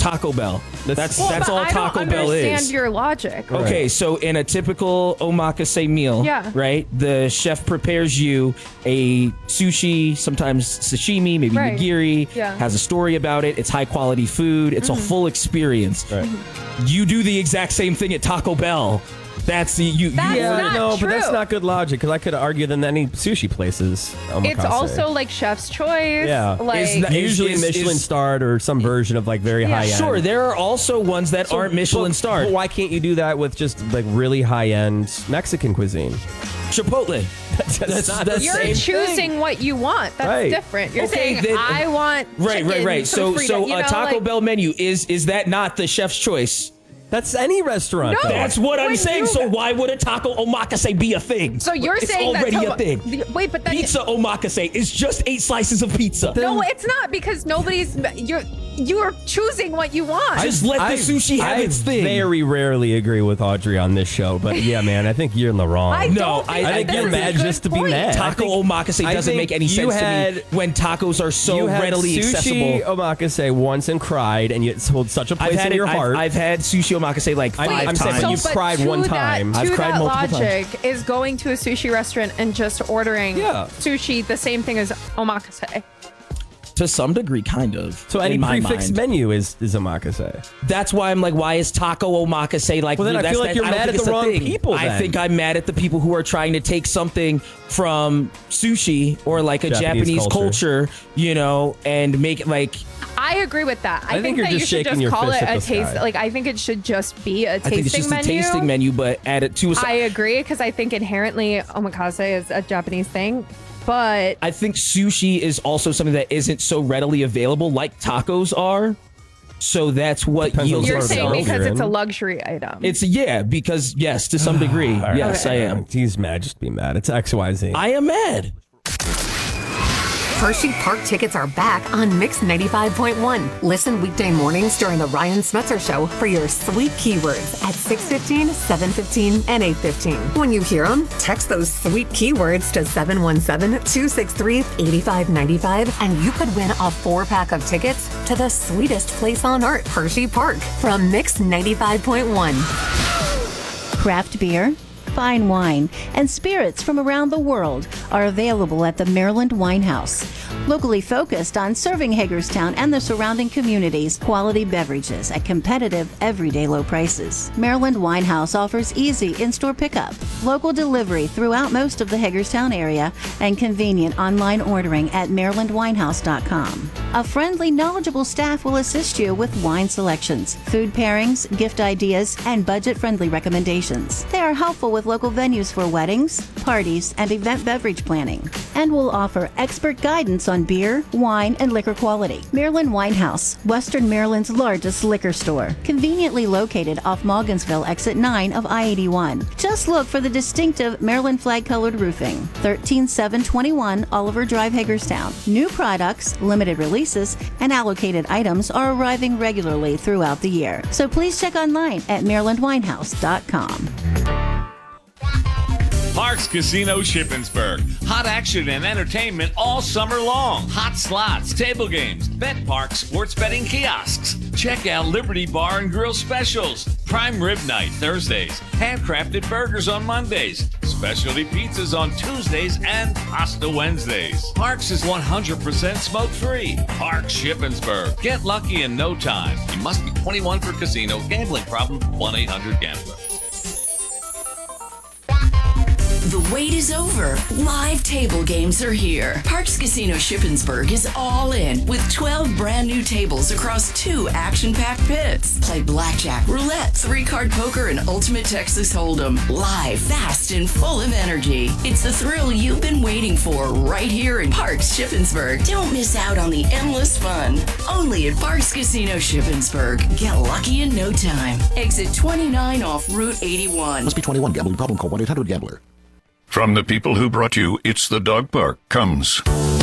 Taco Bell. That's all Taco Bell is. I don't understand your logic. Okay, so in a typical omakase meal, right, the chef prepares you a sushi, sometimes sashimi, maybe nigiri, has a story about it. It's high quality food. It's a full experience. Right. You do the exact same thing at Taco Bell. That's not true. But that's not good logic, because I could argue than any sushi places. It's also like chef's choice. Yeah. Like, usually Michelin starred or some version of like very high end. Sure, there are also ones that aren't Michelin starred. But why can't you do that with just like really high end Mexican cuisine? Chipotle. That's you're choosing what you want. That's different. You're saying I want chicken. Right. So a Taco Bell menu is that not the chef's choice? That's any restaurant. No, that's what I'm saying. So why would a taco omakase be a thing? So you're it's saying already that's a thing. Wait, but then pizza omakase is just 8 slices of pizza. No, it's not, because you're choosing what you want. Just let the sushi have its thing. I very rarely agree with Audrey on this show, but yeah, man, I think you're in the wrong. I think you're mad just to be mad. Taco omakase doesn't make any sense to me when tacos are so readily accessible. You had sushi omakase once and cried, and it hold such a place in your heart. I've had sushi omakase like 5 times. Saying you've cried one time. I've cried multiple logic times. is going to a sushi restaurant and just ordering sushi, the same thing as omakase. To some degree, kind of. So any prefix menu is omakase. That's why I'm like, why is taco omakase like? Well, then I feel like you're mad at the wrong people. Then. I think I'm mad at the people who are trying to take something from sushi or like a Japanese culture, and make it like. I agree with that. I think you're that just you should shaking just your call fist it at a the taste. sky. Like, I think it should just be a tasting menu. I think it's just a tasting menu, but add it to a. I agree, because I think inherently omakase is a Japanese thing. But I think sushi is also something that isn't so readily available like tacos are. So that's what yields. You're saying because it's a luxury item. It's because yes, to some degree. Yes, I am. He's mad. Just be mad. It's XYZ. I am mad. Hershey Park tickets are back on Mix 95.1. Listen weekday mornings during the Ryan Smetzer Show for your sweet keywords at 6:15, 7:15, and 8:15. When you hear them, text those sweet keywords to 717-263-8595, and you could win a 4-pack of tickets to the sweetest place on earth, Hershey Park, from Mix 95.1. Craft beer, fine wine, and spirits from around the world are available at the Maryland Wine House. Locally focused on serving Hagerstown and the surrounding communities quality beverages at competitive, everyday low prices. Maryland Wine House offers easy in-store pickup, local delivery throughout most of the Hagerstown area, and convenient online ordering at marylandwinehouse.com. A friendly, knowledgeable staff will assist you with wine selections, food pairings, gift ideas, and budget-friendly recommendations. They are helpful with local venues for weddings, parties, and event beverage planning, and will offer expert guidance on beer, wine, and liquor quality. Maryland Wine House, Western Maryland's largest liquor store, conveniently located off Morgansville Exit 9 of I-81. Just look for the distinctive Maryland flag-colored roofing. 13721 Oliver Drive, Hagerstown. New products, limited releases, and allocated items are arriving regularly throughout the year. So please check online at marylandwinehouse.com. Parks Casino Shippensburg. Hot action and entertainment all summer long. Hot slots, table games, bet parks, sports betting kiosks. Check out Liberty Bar and Grill specials. Prime rib night Thursdays. Handcrafted burgers on Mondays. Specialty pizzas on Tuesdays and pasta Wednesdays. Parks is 100% smoke-free. Parks Shippensburg. Get lucky in no time. You must be 21 for casino. Gambling problem? 1-800-GAMBLER. The wait is over. Live table games are here. Parks Casino Shippensburg is all in with 12 brand new tables across 2 action-packed pits. Play blackjack, roulette, 3-card poker, and ultimate Texas Hold'em. Live, fast, and full of energy. It's the thrill you've been waiting for right here in Parks Shippensburg. Don't miss out on the endless fun. Only at Parks Casino Shippensburg. Get lucky in no time. Exit 29 off Route 81. Must be 21. Gambling problem? Call 1-800-GAMBLER. From the people who brought you It's the Dog Park comes